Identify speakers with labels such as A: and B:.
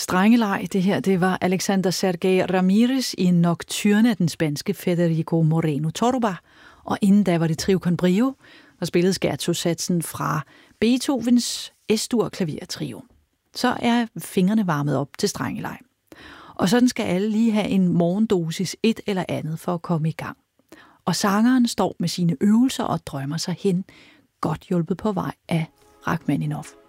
A: Strengeleg, det her, det var Alexander Sergei Ramirez i Nocturne af den spanske Federico Moreno Torroba, og inden da var det Trio con Brio, der spillede scherzo-satsen fra Beethovens S-dur klavertrio. Så er fingrene varmet op til strengeleg. Og sådan skal alle lige have en morgendosis et eller andet for at komme i gang. Og sangeren står med sine øvelser og drømmer sig hen, godt hjulpet på vej af Rachmaninoff.